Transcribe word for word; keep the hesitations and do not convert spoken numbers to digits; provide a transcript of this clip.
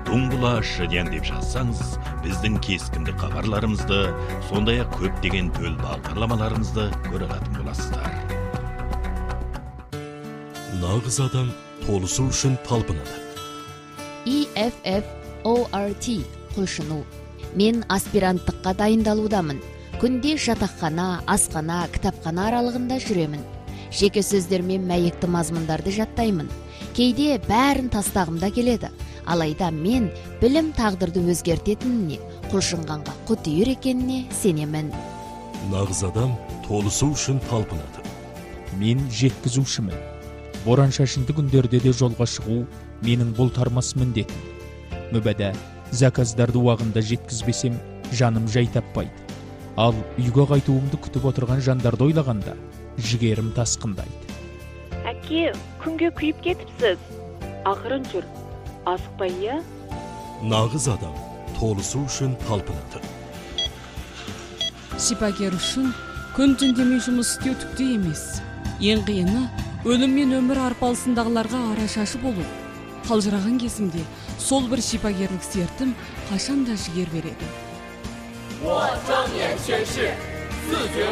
Туңгула шыден деп жазсаңыз, біздің кескінді хабарларымызды, сондай-ақ көптеген төл бағдарламаларымызды көре алатын боласыздар. Нағыз адам толысу үшін талпынады. И Эф Эф О Р Т құлшыну. Мен аспиранттыққа дайындалудамын. Күнде жатақхана, асхана, кітапхана аралығында жүремін. Жеке сөздермен мәйекті мазмұндарды жаттаймын. Кейде бәрін тастағымда келеді. Алайда мен білім тағдырды өзгертетініне, құлшынғанға құтыйыр екеніне сенемін. Нағыз адам толысу үшін талпынады. Мен жеткізушімін. Боран шашынды күндерде де жолға шығу менің бұлтармас міндетім. Мүбәдә, заказдарды уағында жеткізбесем, жаным жай таппайды. Ал үйге қайтуымды күтіп отырған жандарды ойлағанда, жігерім тасқындайды. Әке, күнге күйіп кетіпсіз. Ақырын жүр. Асықпай, иә? Нағыз адам толысу үшін талпынады. Шипагер үшін күн түн демей жұмыс істеу түкті емес. Ең қиыны өлім мен өмір арпалысындағыларға арашашы болу. Қалжыраған кезімде сол бір шипагерлік сертім қашанда жігер береді.